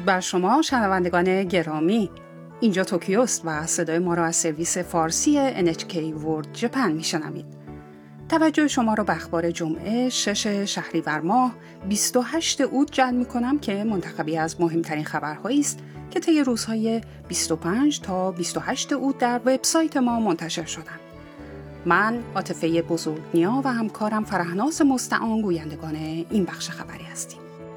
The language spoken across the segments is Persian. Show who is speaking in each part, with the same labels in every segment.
Speaker 1: درود بر شما شنوندگان گرامی. اینجا توکیوست و صدای ما را از سرویس فارسی NHK World Japan میشنوید. توجه شما را به اخبار جمعه 6 شهریور ماه 28 اوت جلب می‌کنم که منتخبی از مهمترین خبرهایی است که طی روزهای 25 تا 28 اوت در وبسایت ما منتشر شدند. من عاطفه بزرگنیا و همکارم فرهناز مستعان گویندگان این بخش خبری هستیم.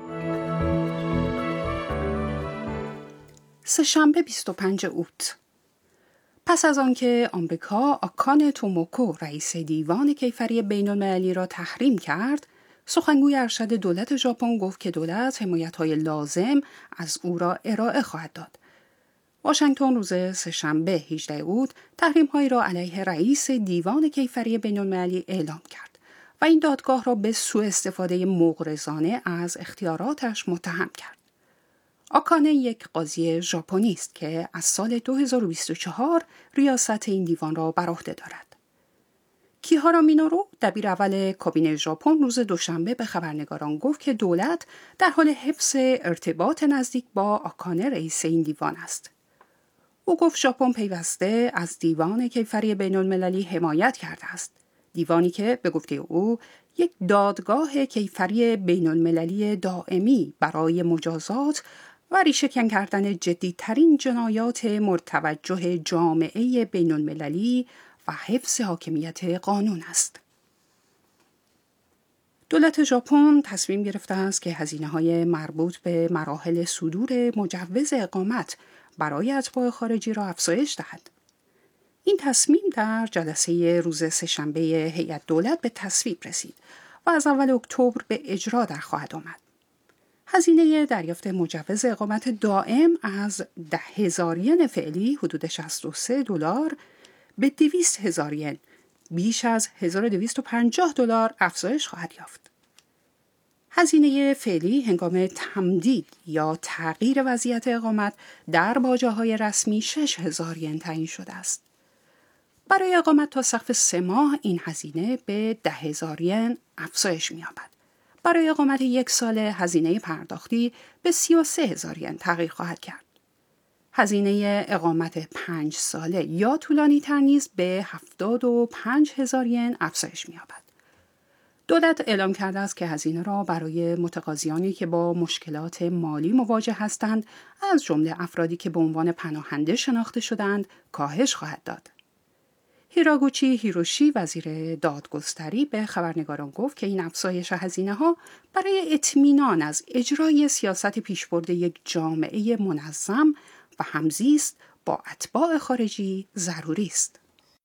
Speaker 1: سه‌شنبه 25 اوت. پس از آنکه آمریکا آکانه توموکو رئیس دیوان کیفری بین‌المللی را تحریم کرد، سخنگوی ارشد دولت ژاپن گفت که دولت حمایت‌های لازم از او را ارائه خواهد داد. واشنگتن روز سه‌شنبه 18 اوت تحریم‌هایی را علیه رئیس دیوان کیفری بین‌المللی اعلام کرد و این دادگاه را به سوء استفاده مغرضانه از اختیاراتش متهم کرد. آکانه یک قاضی ژاپنی است که از سال 2024 ریاست این دیوان را بر عهده دارد. کیهارا مینورو دبیر اول کابینه ژاپن روز دوشنبه به خبرنگاران گفت که دولت در حال حفظ ارتباط نزدیک با آکانه رئیس این دیوان است. او گفت ژاپن پیوسته از دیوان کیفری بین‌المللی حمایت کرده است. دیوانی که به گفته او یک دادگاه کیفری بین‌المللی دائمی برای مجازات و ریشه‌کن کردن جدی‌ترین جنایات مرتوجه جامعه بین‌المللی و حفظ حاکمیت قانون است. دولت ژاپن تصمیم گرفته است که هزینه‌های مربوط به مراحل صدور مجوز اقامت برای اتباع خارجی را افزایش دهد. این تصمیم در جلسه روز سه‌شنبه هیئت دولت به تصویب رسید و از اول اکتبر به اجرا در خواهد آمد. هزینه دریافت مجوز اقامت دائم از 10,000 ین فعلی حدود $63 به 200,000 ین بیش از $1,250 افزایش خواهد یافت. هزینه فعلی هنگام تمدید یا تغییر وضعیت اقامت در باجه‌های رسمی 6,000 ین تعیین شده است. برای اقامت تا سقف 3 ماه این هزینه به 10,000 ین افزایش می‌یابد. برای اقامت 1 ساله هزینه پرداختی به 33,000 ین تغییر خواهد کرد. هزینه اقامت 5 ساله یا طولانی تر نیز به 75,000 ین افزایش می‌یابد. دولت اعلام کرده است که هزینه را برای متقاضیانی که با مشکلات مالی مواجه هستند، از جمله افرادی که به عنوان پناهنده شناخته شدند، کاهش خواهد داد. هیراگوچی هیروشی وزیر دادگستری به خبرنگاران گفت که این افزایش هزینه‌ها برای اطمینان از اجرای سیاست پیشبرد یک جامعه منظم و همزیست با اتباع خارجی ضروری است.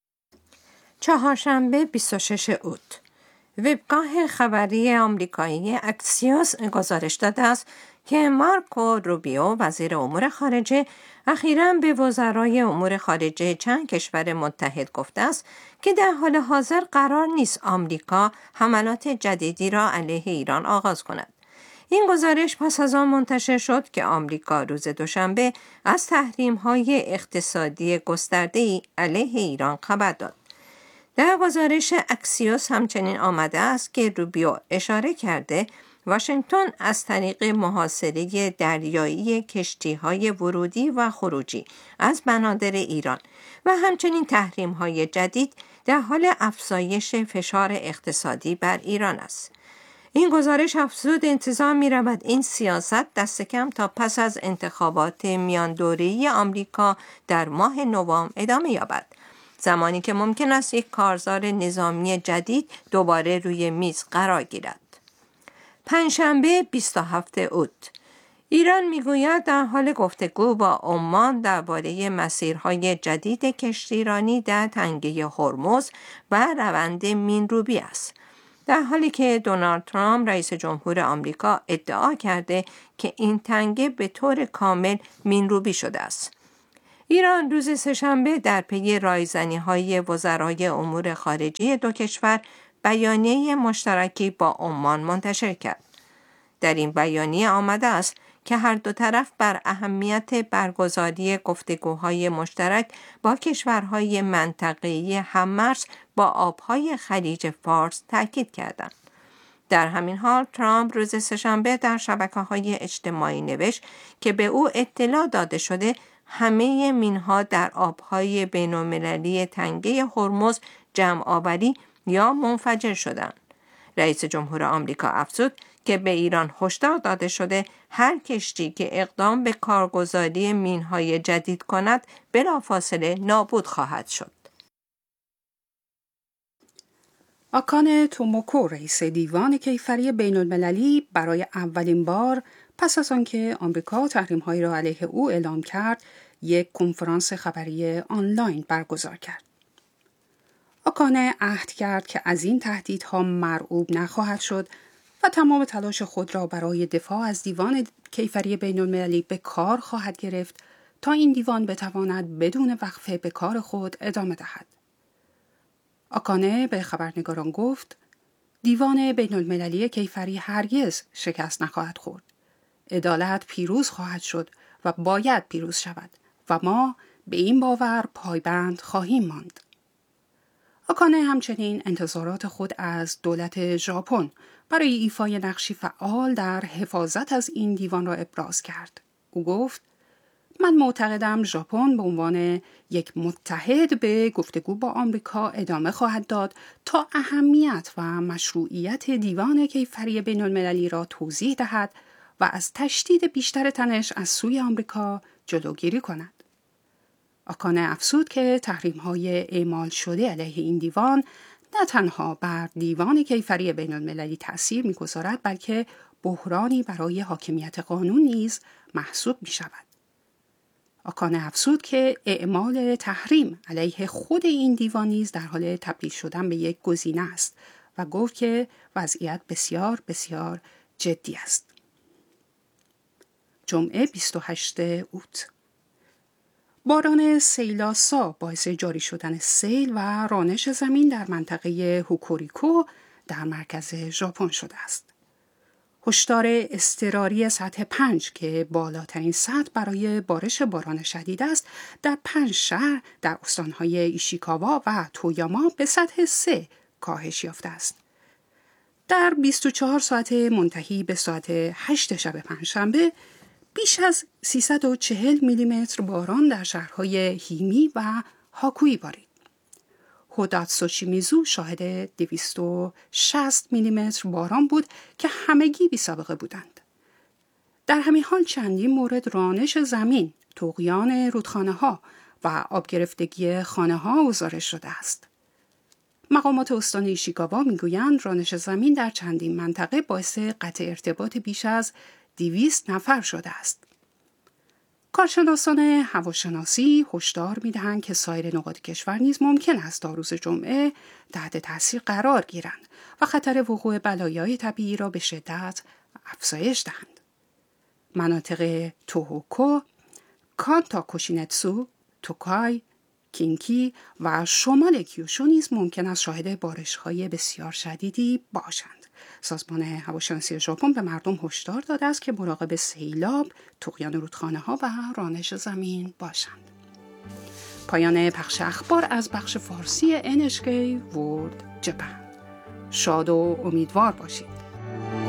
Speaker 2: چهارشنبه 26 اوت وبگاه خبری آمریکایی اکسیوس گزارش داده است که مارکو روبیو وزیر امور خارجه اخیراً به وزرای امور خارجه چند کشور متحد گفته است که در حال حاضر قرار نیست آمریکا حملات جدیدی را علیه ایران آغاز کند. این گزارش پس از آن منتشر شد که آمریکا روز دوشنبه از تحریم‌های اقتصادی گسترده‌ای علیه ایران خبر داد. در گزارش اکسیوس همچنین آمده است که روبیو اشاره کرده واشنگتن از طریق محاصره دریایی کشتی‌های ورودی و خروجی از بنادر ایران و همچنین تحریم‌های جدید در حال افزایش فشار اقتصادی بر ایران است. این گزارش افزود انتظار می‌رود این سیاست دست کم تا پس از انتخابات میان دوره‌ای آمریکا در ماه نوامبر ادامه یابد، زمانی که ممکن است یک کارزار نظامی جدید دوباره روی میز قرار گیرد. پنجشنبه 27 اوت ایران میگوید در حال گفتگو با عمان درباره مسیرهای جدید کشتیرانی در تنگه هرمز و روند مین‌روبی است، در حالی که دونالد ترامپ رئیس جمهور آمریکا ادعا کرده که این تنگه به طور کامل مین‌روبی شده است. ایران روز سه‌شنبه در پی رایزنی‌های وزرای امور خارجه دو کشور بیانیه مشترکی با عمان منتشر کرد. در این بیانیه آمده است که هر دو طرف بر اهمیت برگزاری گفتگوهای مشترک با کشورهای منطقه‌ای هم‌مرز با آبهای خلیج فارس تاکید کردند. در همین حال ترامپ روز سه‌شنبه در شبکه‌های اجتماعی نوشت که به او اطلاع داده شده همه مین‌ها در آب‌های بین‌المللی تنگه هرمز جمع آوری یا منفجر شدند. رئیس جمهور آمریکا افزود که به ایران هشدار داده شده هر کشتی که اقدام به کارگزاری مین‌های جدید کند بلافاصله نابود خواهد شد.
Speaker 1: آکانه توموکو رئیس دیوان کیفری بین‌المللی برای اولین بار پس از آنکه آمریکا تحریم‌هایی را علیه او اعلام کرد، یک کنفرانس خبری آنلاین برگزار کرد. آکانه عهد کرد که از این تهدیدها مرعوب نخواهد شد و تمام تلاش خود را برای دفاع از دیوان کیفری بین‌المللی به کار خواهد گرفت تا این دیوان بتواند بدون وقفه به کار خود ادامه دهد. آکانه به خبرنگاران گفت: دیوان بین‌المللی کیفری هرگز شکست نخواهد خورد. عدالت پیروز خواهد شد و باید پیروز شود و ما به این باور پایبند خواهیم ماند. آکانه همچنین انتظارات خود از دولت ژاپن برای ایفای نقشی فعال در حفاظت از این دیوان را ابراز کرد. او گفت: من معتقدم ژاپن به عنوان یک متحد به گفتگو با آمریکا ادامه خواهد داد تا اهمیت و مشروعیت دیوان کیفری بین‌المللی را توضیح دهد و از تشدید بیشتر تنش از سوی آمریکا جلوگیری کند. آکانه افزود که تحریم‌های اعمال شده علیه این دیوان نه تنها بر دیوان کیفری بین‌المللی تأثیر می‌گذارد بلکه بحرانی برای حاکمیت قانون نیز محسوب می‌شود. آکانه افزود که اعمال تحریم علیه خود این دیوان نیز در حال تبدیل شدن به یک گزینه است و گفت که وضعیت بسیار بسیار جدی است. جمعه 28 اوت. باران سیلاسا باعث جاری شدن سیل و رانش زمین در منطقه هوکوریکو در مرکز ژاپن شده است. هشدار اضطراری سطح 5 که بالاترین سطح برای بارش باران شدید است، در 5 شهر در استانهای ایشیکاوا و تویاما به سطح 3 کاهش یافته است. در 24 ساعت منتهی به ساعت 8 شب پنجشنبه بیش از 340 میلیمتر باران در شهرهای هیمی و هاکوی بارید. هوداتسوشیمیزو شاهد 260 میلیمتر باران بود که همگی بی سابقه بودند. در همین حال چندین مورد رانش زمین، طغیان رودخانه‌ها و آب گرفتگی خانه‌ها گزارش شده است. مقامات استان ایشیکاوا میگویند رانش زمین در چندین منطقه باعث قطع ارتباط بیش از 200 نفر شده است. کارشناسان هواشناسی هشدار می‌دهند که سایر نقاط کشور نیز ممکن است تا روز جمعه تحت تاثیر قرار گیرند و خطر وقوع بلایای طبیعی را به شدت افزایش دهند. مناطق توهوکو، کانتا کوشینتسو، توکای، کینکی و شمال کیوشو نیز ممکن است شاهد بارش‌های بسیار شدیدی باشند. سازمان هواشناسی ژاپن به مردم هشدار داده است که مراقب سیلاب، طغیان رودخانه‌ها و رانش زمین باشند. پایان پخش اخبار از بخش فارسی NHK World Japan. شاد و امیدوار باشید.